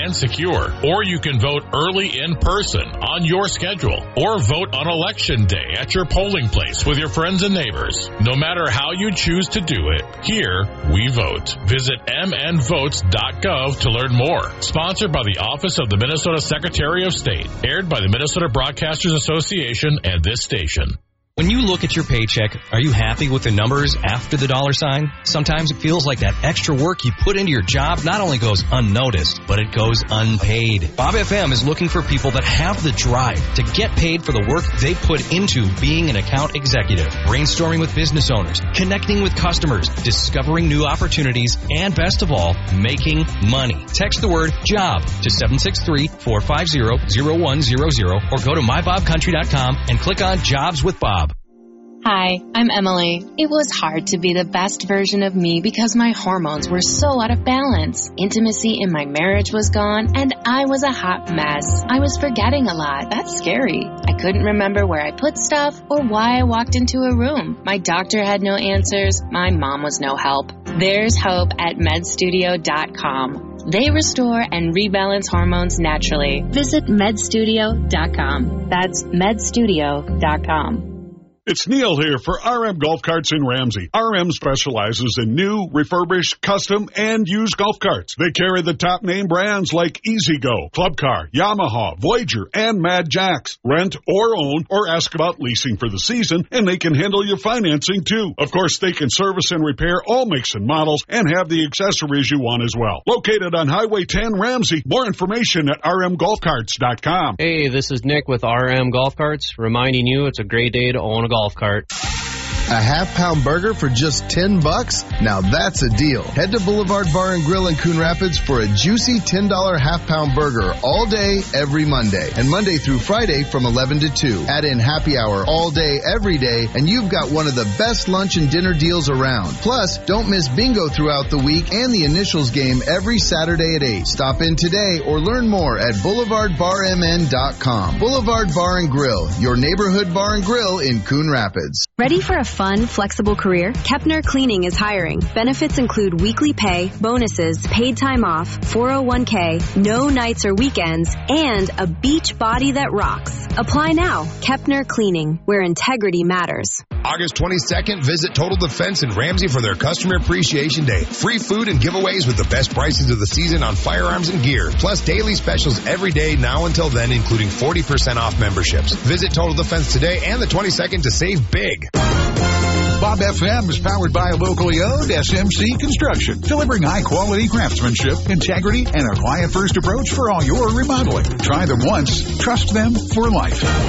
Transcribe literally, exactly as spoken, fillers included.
and secure. Or you can vote early in person on your schedule, or vote on election day at your polling place with your friends and neighbors. No matter how you choose to do it, here we vote. Visit m n votes dot gov to learn more. Sponsored by the Office of the Minnesota Secretary of State. Aired by the Minnesota Broadcasters Association and this station. When you look at your paycheck, are you happy with the numbers after the dollar sign? Sometimes it feels like that extra work you put into your job not only goes unnoticed, but it goes unpaid. Bob F M is looking for people that have the drive to get paid for the work they put into being an account executive, brainstorming with business owners, connecting with customers, discovering new opportunities, and best of all, making money. Text the word JOB to seven six three, four five zero, zero one zero zero or go to my bob country dot com and click on Jobs with Bob. Hi, I'm Emily. It was hard to be the best version of me because my hormones were so out of balance. Intimacy in my marriage was gone, and I was a hot mess. I was forgetting a lot. That's scary. I couldn't remember where I put stuff or why I walked into a room. My doctor had no answers. My mom was no help. There's hope at med studio dot com. They restore and rebalance hormones naturally. Visit med studio dot com. That's med studio dot com. It's Neil here for R M Golf Carts in Ramsey. R M specializes in new, refurbished, custom, and used golf carts. They carry the top name brands like E-Z-Go, Club Car, Yamaha, Voyager, and Mad Jacks. Rent or own or ask about leasing for the season, and they can handle your financing too. Of course, they can service and repair all makes and models and have the accessories you want as well. Located on Highway ten Ramsey. More information at r m golf carts dot com. Hey, this is Nick with R M Golf Carts, reminding you it's a great day to own a golf cart. A half-pound burger for just ten bucks? Now that's a deal. Head to Boulevard Bar and Grill in Coon Rapids for a juicy ten dollar half-pound burger all day, every Monday. And Monday through Friday from eleven to two. Add in happy hour all day, every day, and you've got one of the best lunch and dinner deals around. Plus, don't miss bingo throughout the week and the initials game every Saturday at eight. Stop in today or learn more at boulevard bar m n dot com. Boulevard Bar and Grill, your neighborhood bar and grill in Coon Rapids. Ready for a fun, flexible career? Kepner Cleaning is hiring. Benefits include weekly pay, bonuses, paid time off, four oh one k, no nights or weekends, and a beach body that rocks. Apply now. Kepner Cleaning, where integrity matters. August twenty-second, visit Total Defense in Ramsey for their Customer Appreciation Day. Free food and giveaways with the best prices of the season on firearms and gear. Plus daily specials every day now until then, including forty percent off memberships. Visit Total Defense today and the twenty-second to save big. Bob F M is powered by a locally owned S M C Construction, delivering high-quality craftsmanship, integrity, and a client-first approach for all your remodeling. Try them once, trust them for life.